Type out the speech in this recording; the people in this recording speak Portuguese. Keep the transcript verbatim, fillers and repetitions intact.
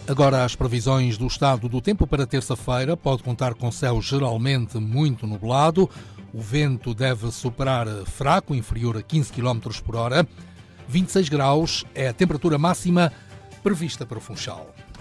Agora as previsões do estado do tempo para terça-feira. Pode contar com céu geralmente muito nublado. O vento deve soprar fraco, inferior a quinze quilómetros por hora. vinte e seis graus é a temperatura máxima prevista para o Funchal.